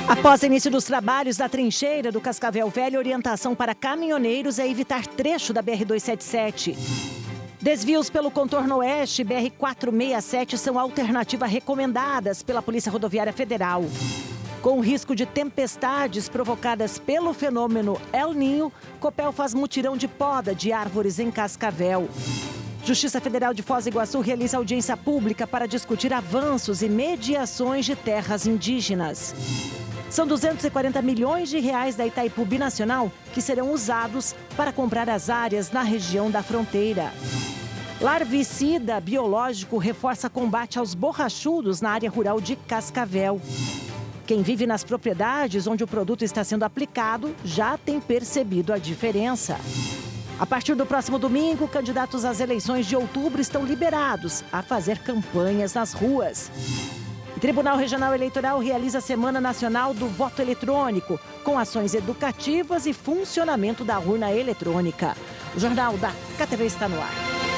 Após o início dos trabalhos da trincheira do Cascavel Velho, orientação para caminhoneiros é evitar trecho da BR-277. Desvios pelo contorno oeste BR-467 são alternativas recomendadas pela Polícia Rodoviária Federal. Com risco de tempestades provocadas pelo fenômeno El Niño, Copel faz mutirão de poda de árvores em Cascavel. Justiça Federal de Foz do Iguaçu realiza audiência pública para discutir avanços e mediações de terras indígenas. São 240 milhões de reais da Itaipu Binacional que serão usados para comprar as áreas na região da fronteira. Larvicida biológico reforça combate aos borrachudos na área rural de Cascavel. Quem vive nas propriedades onde o produto está sendo aplicado já tem percebido a diferença. A partir do próximo domingo, candidatos às eleições de outubro estão liberados a fazer campanhas nas ruas. O Tribunal Regional Eleitoral realiza a Semana Nacional do Voto Eletrônico, com ações educativas e funcionamento da urna eletrônica. O Jornal da KTV está no ar.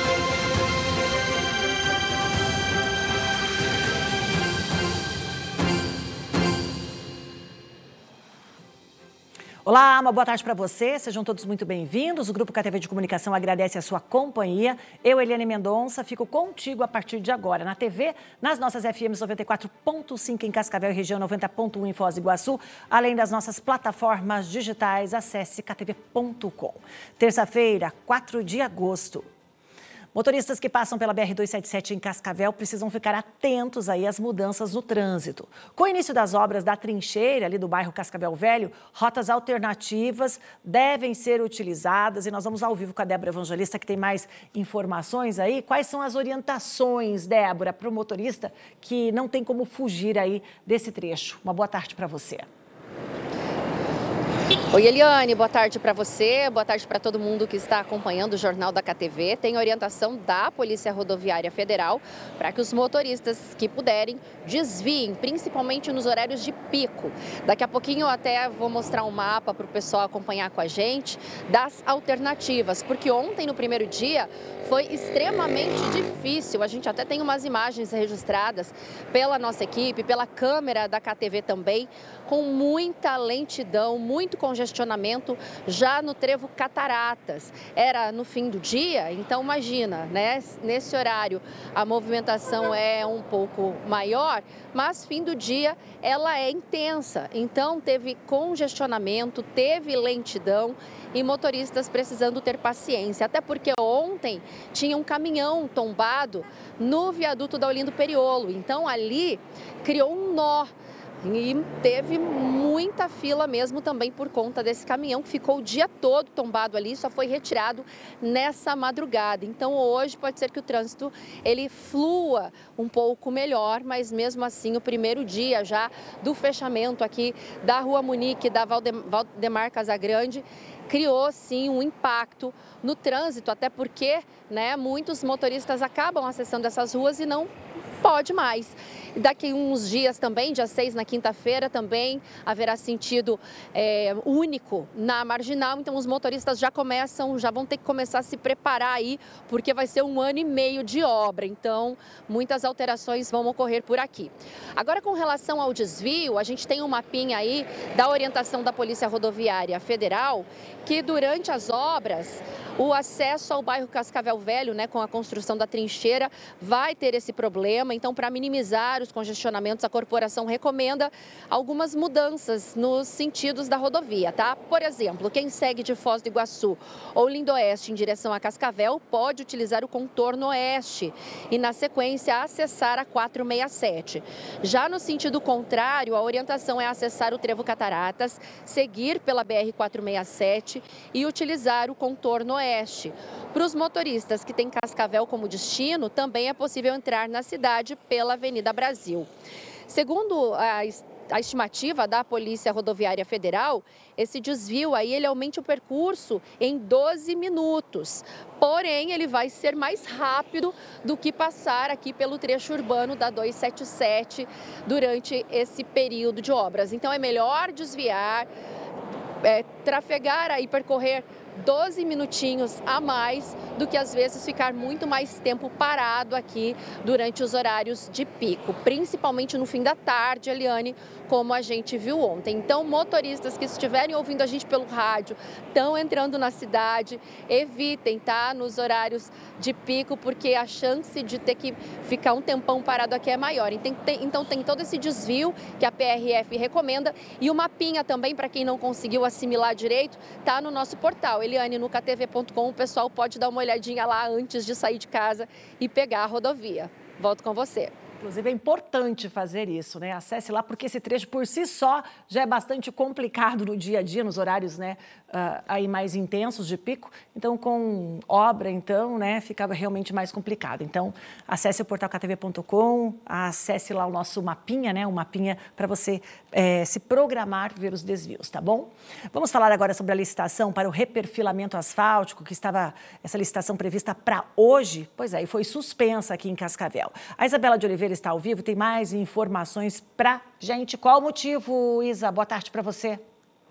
Olá, uma boa tarde para você. Sejam todos muito bem-vindos. O Grupo KTV de Comunicação agradece a sua companhia. Eu, Eliane Mendonça, fico contigo a partir de agora na TV, nas nossas FMs 94.5 em Cascavel e região 90.1 em Foz do Iguaçu, além das nossas plataformas digitais. Acesse ktv.com. Terça-feira, 4 de agosto. Motoristas que passam pela BR-277 em Cascavel precisam ficar atentos aí às mudanças no trânsito. Com o início das obras da trincheira ali do bairro Cascavel Velho, rotas alternativas devem ser utilizadas e nós vamos ao vivo com a Débora Evangelista, que tem mais informações aí. Quais são as orientações, Débora, para o motorista que não tem como fugir aí desse trecho? Uma boa tarde para você. Oi, Eliane, boa tarde para você, boa tarde para todo mundo que está acompanhando o Jornal da KTV. Tem orientação da Polícia Rodoviária Federal para que os motoristas que puderem desviem, principalmente nos horários de pico. Daqui a pouquinho eu até vou mostrar um mapa para o pessoal acompanhar com a gente das alternativas, porque ontem, no primeiro dia, foi extremamente difícil. A gente até tem umas imagens registradas pela nossa equipe, pela câmera da KTV também, com muita lentidão, muito congestionamento já no trevo Cataratas. Era no fim do dia, então imagina, né? Nesse horário a movimentação é um pouco maior, mas fim do dia ela é intensa. Então teve congestionamento, teve lentidão e motoristas precisando ter paciência. Até porque ontem tinha um caminhão tombado no viaduto da Olindo Periolo. Então ali criou um nó. E teve muita fila mesmo também por conta desse caminhão que ficou o dia todo tombado ali, só foi retirado nessa madrugada. Então hoje pode ser que o trânsito ele flua um pouco melhor, mas mesmo assim o primeiro dia já do fechamento aqui da Rua Munique, da Valdemar Casagrande, criou sim um impacto no trânsito, até porque, né, muitos motoristas acabam acessando essas ruas e não pode mais. Daqui uns dias também, dia 6, na quinta-feira, também haverá sentido único na Marginal. Então os motoristas já vão ter que começar a se preparar aí, porque vai ser 1 ano e meio de obra. Então muitas alterações vão ocorrer por aqui. Agora, com relação ao desvio, a gente tem um mapinha aí da orientação da Polícia Rodoviária Federal, que durante as obras, o acesso ao bairro Cascavel Velho, né, com a construção da trincheira, vai ter esse problema. Então, para minimizar os congestionamentos, a corporação recomenda algumas mudanças nos sentidos da rodovia, tá? Por exemplo, quem segue de Foz do Iguaçu ou Lindoeste em direção a Cascavel pode utilizar o contorno oeste e, na sequência, acessar a 467. Já no sentido contrário, a orientação é acessar o trevo Cataratas, seguir pela BR-467 e utilizar o contorno oeste. Para os motoristas que têm Cascavel como destino, também é possível entrar na cidade pela Avenida Brasil. Segundo a estimativa da Polícia Rodoviária Federal, esse desvio aí ele aumenta o percurso em 12 minutos. Porém, ele vai ser mais rápido do que passar aqui pelo trecho urbano da 277 durante esse período de obras. Então é melhor desviar, trafegar aí, percorrer 12 minutinhos a mais do que às vezes ficar muito mais tempo parado aqui durante os horários de pico, principalmente no fim da tarde, Eliane, como a gente viu ontem. Então, motoristas que estiverem ouvindo a gente pelo rádio, estão entrando na cidade, evitem, tá? Nos horários de pico, porque a chance de ter que ficar um tempão parado aqui é maior. Então, tem todo esse desvio que a PRF recomenda e o mapinha também, para quem não conseguiu assimilar direito, tá no nosso portal. Eliane, no ktv.com, o pessoal pode dar uma olhadinha lá antes de sair de casa e pegar a rodovia. Volto com você. Inclusive, é importante fazer isso, né? Acesse lá, porque esse trecho por si só já é bastante complicado no dia a dia, nos horários, né, aí mais intensos de pico. Então, com obra, então, né, fica realmente mais complicado. Então, acesse o portal ktv.com, acesse lá o nosso mapinha, né, um mapinha para você se programar, ver os desvios, tá bom? Vamos falar agora sobre a licitação para o reperfilamento asfáltico, que estava essa licitação prevista para hoje, pois é, e foi suspensa aqui em Cascavel. A Isabela de Oliveira está ao vivo, tem mais informações pra gente. Qual o motivo, Isa? Boa tarde para você.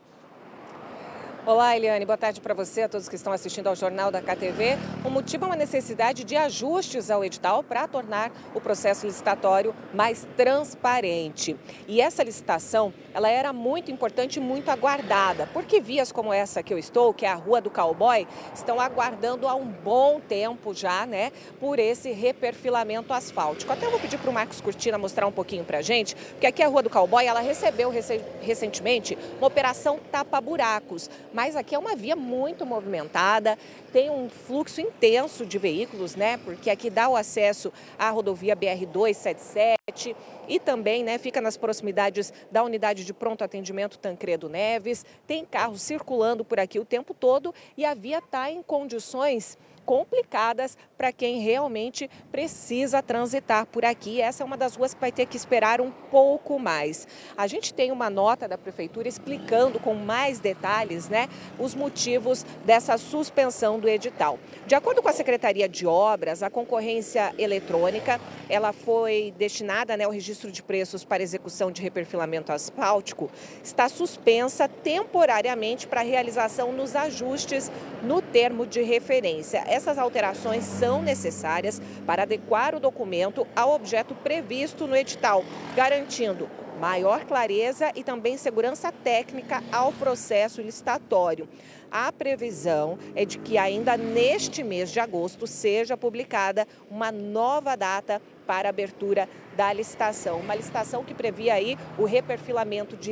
Olá, Eliane. Boa tarde para você, a todos que estão assistindo ao Jornal da KTV. O motivo é uma necessidade de ajustes ao edital para tornar o processo licitatório mais transparente. E essa licitação, ela era muito importante e muito aguardada, porque vias como essa que eu estou, que é a Rua do Cowboy, estão aguardando há um bom tempo já, né, por esse reperfilamento asfáltico. Até vou pedir para o Marcos Cortina mostrar um pouquinho para a gente, porque aqui a Rua do Cowboy, ela recebeu recentemente uma operação tapa-buracos. Mas aqui é uma via muito movimentada, tem um fluxo intenso de veículos, né? Porque aqui dá o acesso à rodovia BR-277 e também, né, fica nas proximidades da unidade de pronto atendimento Tancredo Neves. Tem carros circulando por aqui o tempo todo e a via está em condições complicadas para quem realmente precisa transitar por aqui. Essa é uma das ruas que vai ter que esperar um pouco mais. A gente tem uma nota da Prefeitura explicando com mais detalhes, né, os motivos dessa suspensão do edital. De acordo com a Secretaria de Obras, a concorrência eletrônica, ela foi destinada, né, ao registro de preços para execução de reperfilamento asfáltico, está suspensa temporariamente para realização nos ajustes no termo de referência. Essas alterações são necessárias para adequar o documento ao objeto previsto no edital, garantindo maior clareza e também segurança técnica ao processo licitatório. A previsão é de que ainda neste mês de agosto seja publicada uma nova data para a abertura da licitação. Uma licitação que previa aí o reperfilamento de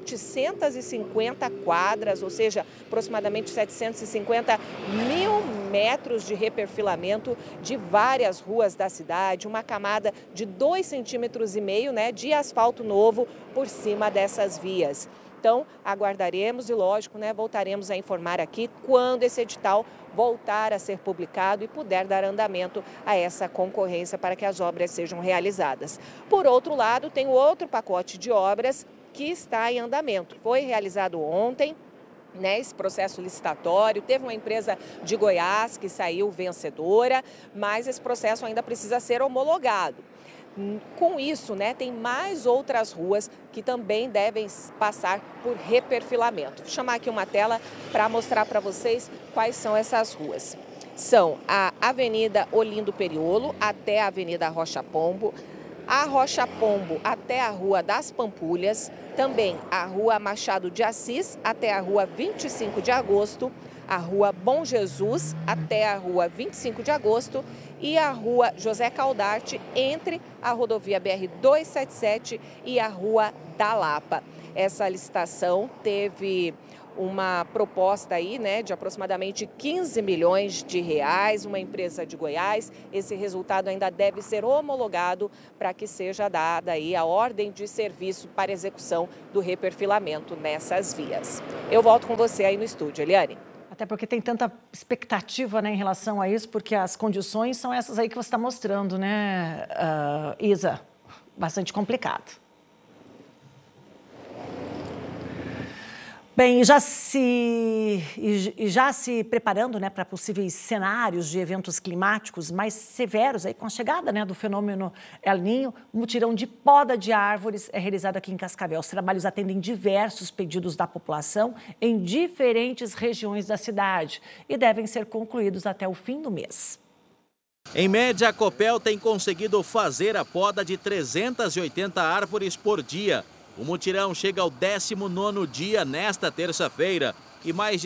750 quadras, ou seja, aproximadamente 750 mil metros de reperfilamento de várias ruas da cidade, uma camada de 2,5 centímetros, né, de asfalto novo por cima dessas vias. Então, aguardaremos e, lógico, né, voltaremos a informar aqui quando esse edital voltar a ser publicado e puder dar andamento a essa concorrência para que as obras sejam realizadas. Por outro lado, tem outro pacote de obras que está em andamento. Foi realizado ontem, né, esse processo licitatório, teve uma empresa de Goiás que saiu vencedora, mas esse processo ainda precisa ser homologado. Com isso, né, tem mais outras ruas que também devem passar por reperfilamento. Vou chamar aqui uma tela para mostrar para vocês quais são essas ruas. São a Avenida Olindo Periolo até a Avenida Rocha Pombo, a Rocha Pombo até a Rua das Pampulhas, também a Rua Machado de Assis até a Rua 25 de Agosto, a Rua Bom Jesus até a Rua 25 de Agosto e a Rua José Caldarte entre a rodovia BR-277 e a Rua da Lapa. Essa licitação teve uma proposta aí, né, de aproximadamente 15 milhões de reais, uma empresa de Goiás. Esse resultado ainda deve ser homologado para que seja dada aí a ordem de serviço para execução do reperfilamento nessas vias. Eu volto com você aí no estúdio, Eliane. Até porque tem tanta expectativa, né, em relação a isso, porque as condições são essas aí que você está mostrando, né, Isa? Bastante complicado. Bem, já se preparando, né, para possíveis cenários de eventos climáticos mais severos, aí, com a chegada, né, do fenômeno El Niño, o mutirão de poda de árvores é realizado aqui em Cascavel. Os trabalhos atendem diversos pedidos da população em diferentes regiões da cidade e devem ser concluídos até o fim do mês. Em média, a Copel tem conseguido fazer a poda de 380 árvores por dia. O mutirão chega ao 19º dia nesta terça-feira e mais de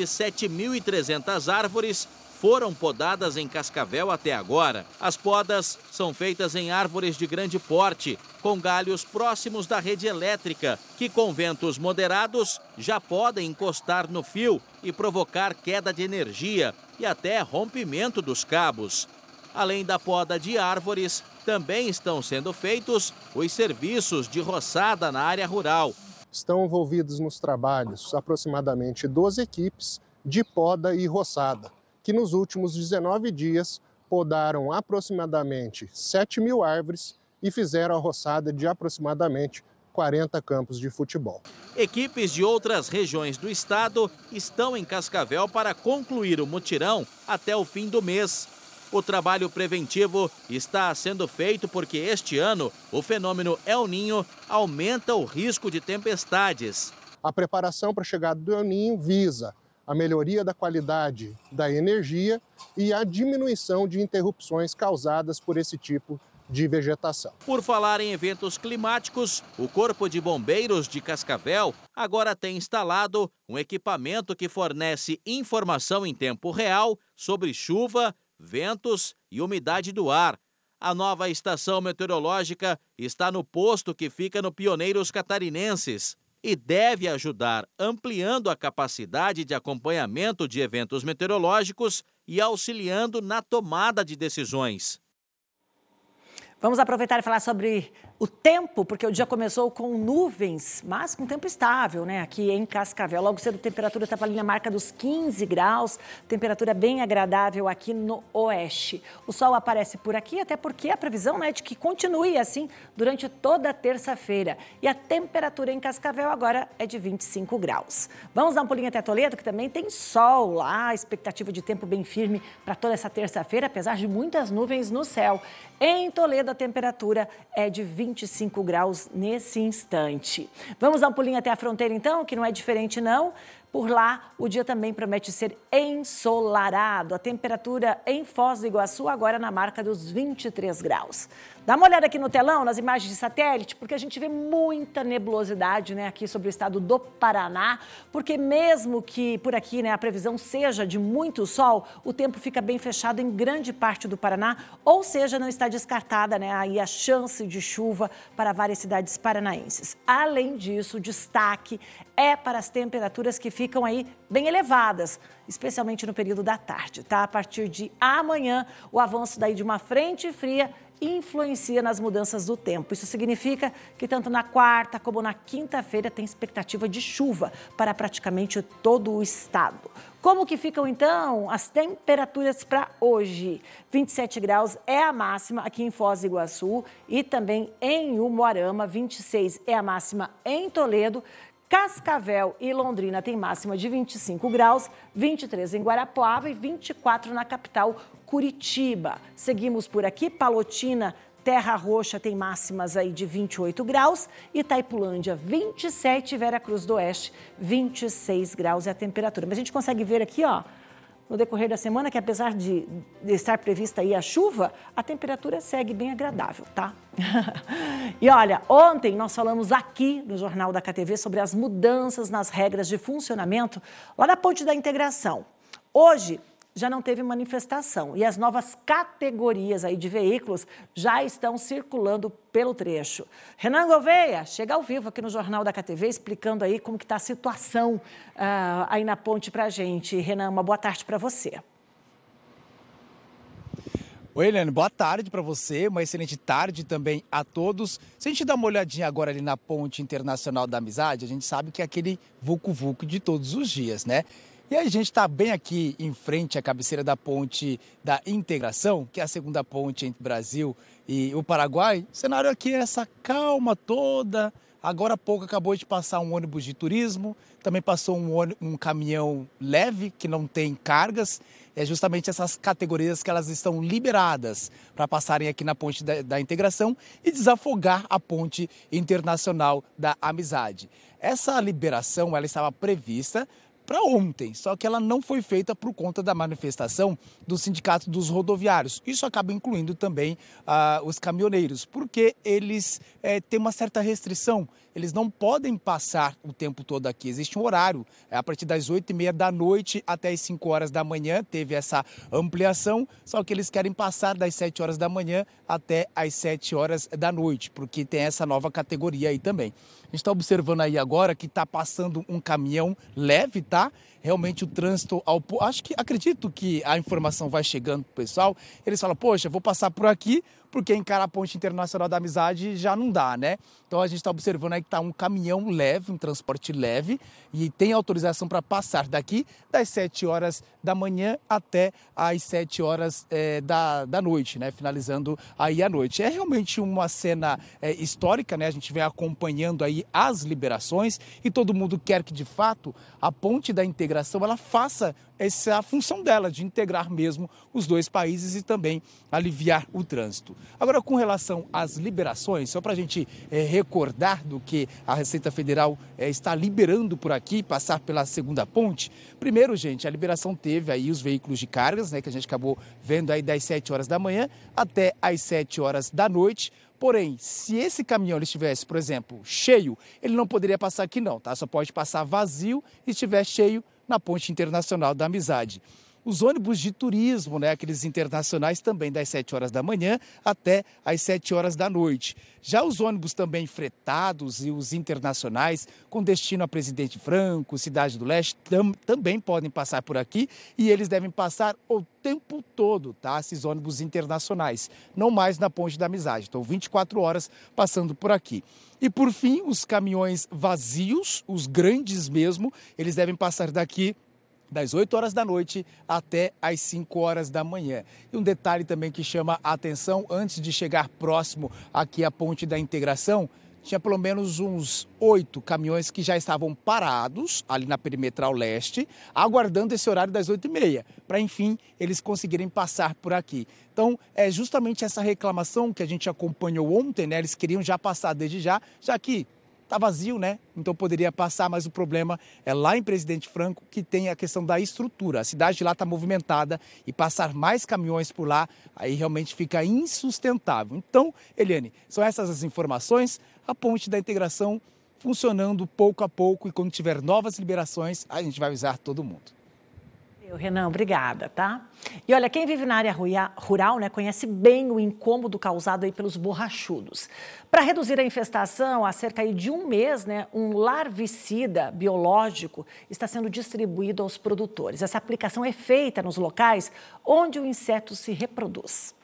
7.300 árvores foram podadas em Cascavel até agora. As podas são feitas em árvores de grande porte, com galhos próximos da rede elétrica, que com ventos moderados já podem encostar no fio e provocar queda de energia e até rompimento dos cabos. Além da poda de árvores, também estão sendo feitos os serviços de roçada na área rural. Estão envolvidos nos trabalhos aproximadamente 12 equipes de poda e roçada, que nos últimos 19 dias podaram aproximadamente 7.000 árvores e fizeram a roçada de aproximadamente 40 campos de futebol. Equipes de outras regiões do estado estão em Cascavel para concluir o mutirão até o fim do mês. O trabalho preventivo está sendo feito porque este ano o fenômeno El Niño aumenta o risco de tempestades. A preparação para a chegada do El Niño visa a melhoria da qualidade da energia e a diminuição de interrupções causadas por esse tipo de vegetação. Por falar em eventos climáticos, o Corpo de Bombeiros de Cascavel agora tem instalado um equipamento que fornece informação em tempo real sobre chuva, ventos e umidade do ar. A nova estação meteorológica está no posto que fica no Pioneiros Catarinenses e deve ajudar ampliando a capacidade de acompanhamento de eventos meteorológicos e auxiliando na tomada de decisões. Vamos aproveitar e falar sobre o tempo, porque o dia começou com nuvens, mas com tempo estável, né? Aqui em Cascavel. Logo cedo a temperatura estava ali na marca dos 15 graus, temperatura bem agradável aqui no oeste. O sol aparece por aqui, até porque a previsão é de que continue assim durante toda a terça-feira. E a temperatura em Cascavel agora é de 25 graus. Vamos dar um pulinho até Toledo, que também tem sol lá, expectativa de tempo bem firme para toda essa terça-feira, apesar de muitas nuvens no céu. Em Toledo, a temperatura é de 25 graus nesse instante. Vamos dar um pulinho até a fronteira, então, que não é diferente, não. Por lá, o dia também promete ser ensolarado. A temperatura em Foz do Iguaçu agora na marca dos 23 graus. Dá uma olhada aqui no telão, nas imagens de satélite, porque a gente vê muita nebulosidade, né, aqui sobre o estado do Paraná, porque mesmo que por aqui, né, a previsão seja de muito sol, o tempo fica bem fechado em grande parte do Paraná, ou seja, não está descartada, né, aí a chance de chuva para várias cidades paranaenses. Além disso, o destaque é para as temperaturas que ficam aí bem elevadas, especialmente no período da tarde, tá? A partir de amanhã, o avanço daí de uma frente fria influencia nas mudanças do tempo. Isso significa que tanto na quarta como na quinta-feira tem expectativa de chuva para praticamente todo o estado. Como que ficam, então, as temperaturas para hoje? 27 graus é a máxima aqui em Foz do Iguaçu e também em Umuarama, 26 é a máxima em Toledo. Cascavel e Londrina tem máxima de 25 graus, 23 em Guarapuava e 24 na capital Curitiba. Seguimos por aqui, Palotina, Terra Roxa tem máximas aí de 28 graus, Itaipulândia 27, Vera Cruz do Oeste 26 graus é a temperatura. Mas a gente consegue ver aqui, ó, no decorrer da semana, que apesar de estar prevista aí a chuva, a temperatura segue bem agradável, tá? E olha, ontem nós falamos aqui no Jornal da KTV sobre as mudanças nas regras de funcionamento lá na Ponte da Integração. Hoje já não teve manifestação e as novas categorias aí de veículos já estão circulando pelo trecho. Renan Gouveia chega ao vivo aqui no Jornal da KTV explicando aí como que está a situação aí na ponte para a gente. Renan, uma boa tarde para você. Oi, Eliane, boa tarde para você, uma excelente tarde também a todos. Se a gente dá uma olhadinha agora ali na Ponte Internacional da Amizade, a gente sabe que é aquele vucu-vucu de todos os dias, né? E a gente está bem aqui em frente à cabeceira da Ponte da Integração, que é a segunda ponte entre o Brasil e o Paraguai. O cenário aqui é essa calma toda, Agora há pouco acabou de passar um ônibus de turismo, também passou um caminhão leve que não tem cargas. É justamente essas categorias que elas estão liberadas para passarem aqui na Ponte da Integração e desafogar a Ponte Internacional da Amizade. Essa liberação ela estava prevista para ontem, só que ela não foi feita por conta da manifestação do Sindicato dos Rodoviários. Isso acaba incluindo também os caminhoneiros, porque eles têm uma certa restrição. Eles não podem passar o tempo todo aqui. Existe um horário, a partir das 8h30 da noite até as 5 horas da manhã, teve essa ampliação, só que eles querem passar das 7 horas da manhã até as 7 horas da noite, porque tem essa nova categoria aí também. A gente está observando aí agora que está passando um caminhão leve, tá? Realmente o trânsito, acredito que a informação vai chegando pro pessoal, eles falam, poxa, vou passar por aqui, porque encarar a Ponte Internacional da Amizade já não dá, né? Então a gente está observando aí que está um caminhão leve, um transporte leve, e tem autorização para passar daqui das 7 horas da manhã até as 7 horas da noite, né? Finalizando aí a noite. É realmente uma cena histórica, né? A gente vem acompanhando aí as liberações e todo mundo quer que, de fato, a Ponte da Integração ela faça essa função dela de integrar mesmo os dois países e também aliviar o trânsito. Agora, com relação às liberações, só para a gente recordar do que a Receita Federal está liberando por aqui, passar pela segunda ponte. Primeiro, gente, a liberação teve aí os veículos de cargas, né, que a gente acabou vendo aí das 7 horas da manhã até as 7 horas da noite. Porém, se esse caminhão ele estivesse, por exemplo, cheio, ele não poderia passar aqui não, tá? Só pode passar vazio e estiver cheio na Ponte Internacional da Amizade. Os ônibus de turismo, né, aqueles internacionais, também das 7 horas da manhã até as 7 horas da noite. Já os ônibus também fretados e os internacionais, com destino a Presidente Franco, Cidade do Leste, também podem passar por aqui e eles devem passar o tempo todo, tá? Esses ônibus internacionais, não mais na Ponte da Amizade. Então, 24 horas passando por aqui. E, por fim, os caminhões vazios, os grandes mesmo, eles devem passar daqui das 8 horas da noite até as 5 horas da manhã. E um detalhe também que chama a atenção, antes de chegar próximo aqui à Ponte da Integração, tinha pelo menos uns 8 caminhões que já estavam parados ali na Perimetral Leste, aguardando esse horário das 8h30, para, enfim, eles conseguirem passar por aqui. Então, é justamente essa reclamação que a gente acompanhou ontem, né? Eles queriam já passar desde já que está vazio, né? Então poderia passar, mas o problema é lá em Presidente Franco que tem a questão da estrutura. A cidade lá está movimentada e passar mais caminhões por lá, aí realmente fica insustentável. Então, Eliane, são essas as informações. A Ponte da Integração funcionando pouco a pouco e quando tiver novas liberações, a gente vai avisar todo mundo. Renan, obrigada, tá? E olha, quem vive na área rural, né, conhece bem o incômodo causado aí pelos borrachudos. Para reduzir a infestação, há cerca aí de um mês, né, um larvicida biológico está sendo distribuído aos produtores. Essa aplicação é feita nos locais onde o inseto se reproduz.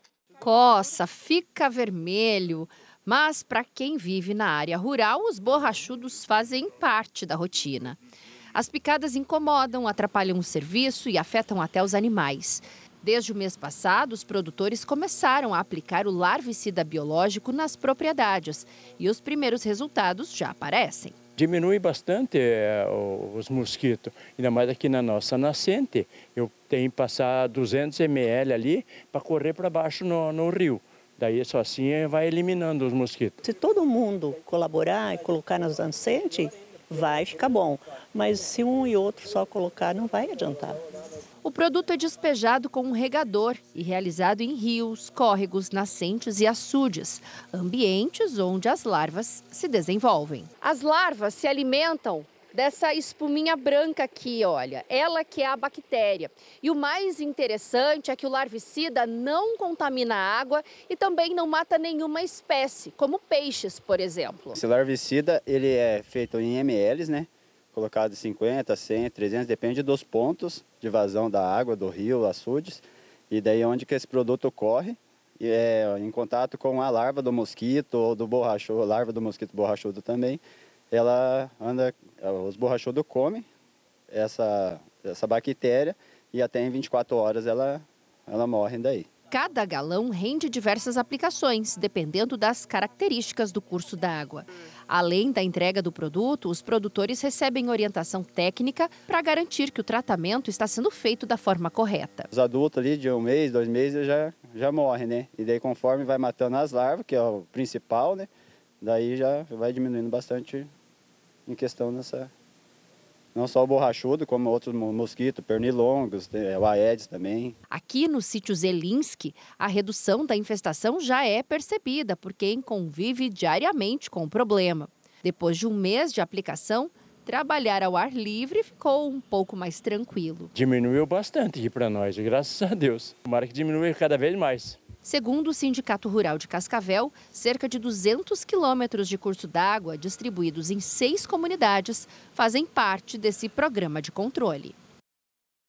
Coça, fica vermelho. Mas para quem vive na área rural, os borrachudos fazem parte da rotina. As picadas incomodam, atrapalham o serviço e afetam até os animais. Desde o mês passado, os produtores começaram a aplicar o larvicida biológico nas propriedades e os primeiros resultados já aparecem. Diminui bastante os mosquitos, ainda mais aqui na nossa nascente. Eu tenho que passar 200 ml ali para correr para baixo no rio. Daí só assim vai eliminando os mosquitos. Se todo mundo colaborar e colocar nas nascentes, vai ficar bom. Mas se um e outro só colocar, não vai adiantar. O produto é despejado com um regador e realizado em rios, córregos, nascentes e açudes, ambientes onde as larvas se desenvolvem. As larvas se alimentam dessa espuminha branca aqui, olha, ela que é a bactéria. E o mais interessante é que o larvicida não contamina a água e também não mata nenhuma espécie, como peixes, por exemplo. Esse larvicida, ele é feito em ml, né? Colocado 50, 100, 300, depende dos pontos de vazão da água, do rio, açudes. E daí onde que esse produto corre, em contato com a larva do mosquito ou do borrachudo, larva do mosquito borrachudo também. Ela anda, os borrachudos comem essa bactéria e até em 24 horas ela morre daí. Cada galão rende diversas aplicações, dependendo das características do curso d'água. Além da entrega do produto, os produtores recebem orientação técnica para garantir que o tratamento está sendo feito da forma correta. Os adultos ali de 1 mês, 2 meses já morrem, né? E daí conforme vai matando as larvas, que é o principal, né? Daí já vai diminuindo bastante em questão dessa... Não só o borrachudo, como outros mosquitos, pernilongos, o Aedes também. Aqui no sítio Zelinski, a redução da infestação já é percebida por quem convive diariamente com o problema. Depois de 1 mês de aplicação, trabalhar ao ar livre ficou um pouco mais tranquilo. Diminuiu bastante aqui para nós, graças a Deus. Tomara que diminua cada vez mais. Segundo o Sindicato Rural de Cascavel, cerca de 200 quilômetros de curso d'água, distribuídos em 6 comunidades, fazem parte desse programa de controle.